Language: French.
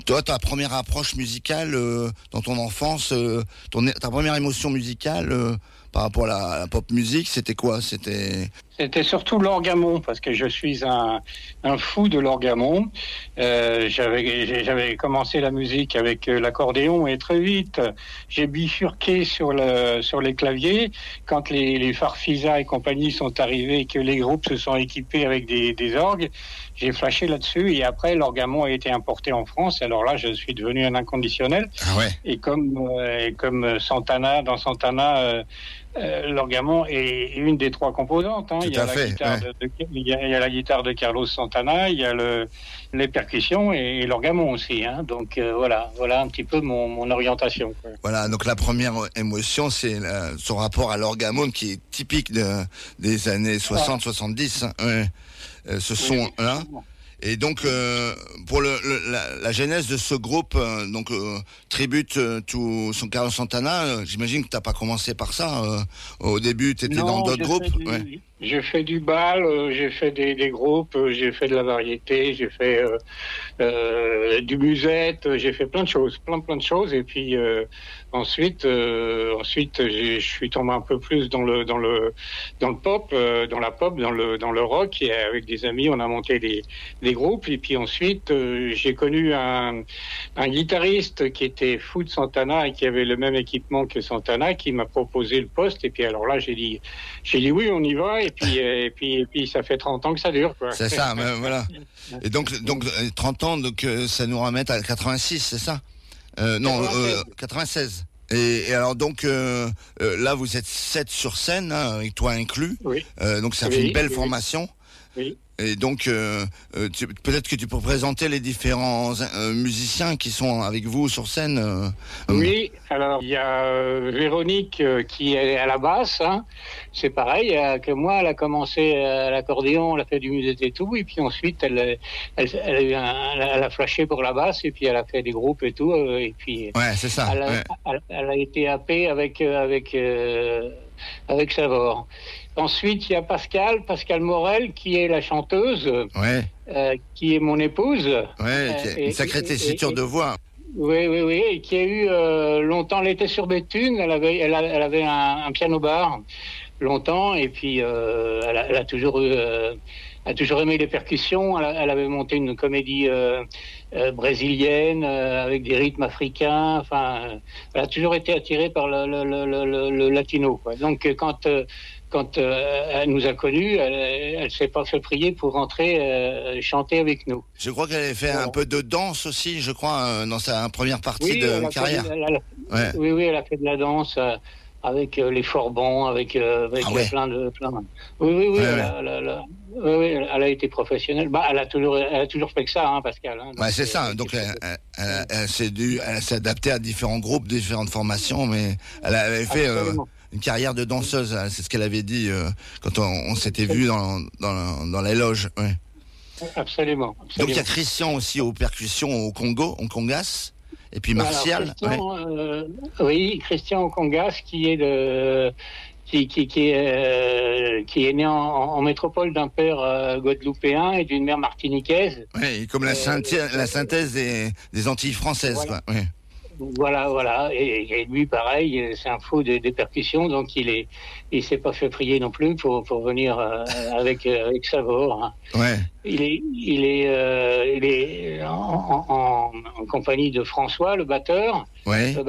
Toi, ta première approche musicale dans ton enfance, ta première émotion musicale par rapport à la pop musique, c'était quoi? C'était surtout l'orgamon, parce que je suis un fou de l'orgamon. J'avais commencé la musique avec l'accordéon et très vite, j'ai bifurqué sur les claviers. Quand les Farfisa et compagnie sont arrivés et que les groupes se sont équipés avec des orgues, j'ai flashé là-dessus et après, l'orgamon a été importé en France. Alors là, je suis devenu un inconditionnel. Ah ouais. Et comme Santana, dans Santana, l'orgamon est une des trois composantes. Hein. Tout à fait. Il y a la guitare de Carlos Santana, il y a les percussions et l'orgamon aussi. Hein. Donc voilà un petit peu mon orientation. Quoi. Voilà, donc la première émotion, c'est son rapport à l'orgamon qui est typique des années 60-70. Hein. Ouais. Ce son-là. Et donc, pour la genèse de ce groupe, tribute to Carlos Santana, j'imagine que t'as pas commencé par ça. Au début, t'étais dans d'autres groupes. J'ai fait du bal, j'ai fait des groupes, j'ai fait de la variété, j'ai fait du musette, j'ai fait plein de choses. Et puis ensuite, je suis tombé un peu plus dans le pop, dans la pop, dans le rock. Et avec des amis, on a monté des groupes. Et puis ensuite, j'ai connu un guitariste qui était fou de Santana et qui avait le même équipement que Santana, qui m'a proposé le poste. Et puis alors là, j'ai dit oui, on y va. Et puis ça fait 30 ans que ça dure, quoi. C'est ça, mais voilà. Et donc 30 ans, donc ça nous remet à 86, c'est ça? 96. Et alors donc là vous êtes 7 sur scène, hein, avec toi inclus. Oui. Donc ça fait une belle formation. Oui. Et donc peut-être que tu peux présenter les différents musiciens qui sont avec vous sur scène. Oui, alors il y a Véronique qui est à la basse, hein. C'est pareil que moi, elle a commencé à l'accordéon, elle a fait du musette et tout, et puis ensuite elle a flashé pour la basse, et puis elle a fait des groupes et tout, et puis ouais, c'est ça. Elle a été happée avec Savor. Ensuite, il y a Pascal Morel, qui est la chanteuse, qui est mon épouse. Ouais, une sacrée tessiture de voix. Oui, et qui a eu longtemps, elle était sur Béthune, elle avait un piano-bar longtemps, et puis elle a toujours aimé les percussions. Elle avait monté une comédie brésilienne avec des rythmes africains. Enfin, elle a toujours été attirée par le latino, quoi. Donc quand elle nous a connus, elle s'est pas fait prier pour rentrer chanter avec nous. Je crois qu'elle avait fait un peu de danse aussi, je crois, dans sa première partie de carrière. Oui, elle a fait de la danse avec les Forbans, avec plein de. Oui. Elle a été professionnelle. Elle a toujours fait que ça, hein, Pascal. Hein, donc, c'est ça. Donc elle s'est adaptée à différents groupes, différentes formations, mais elle avait fait une carrière de danseuse. C'est ce qu'elle avait dit quand on s'était vu dans la loge. Ouais. Absolument. Donc il y a Christian aussi aux percussions au Congo, en Congas. Et puis Martial. Christian Okongas, qui est né en métropole d'un père guadeloupéen et d'une mère martiniquaise. Oui, comme la synthèse des Antilles françaises. Voilà. Quoi. Ouais. Voilà. Et lui, pareil, c'est un fou des percussions, donc il s'est pas fait prier non plus pour venir avec Savor. Hein. Ouais. Il est en compagnie de François, le batteur. Ouais.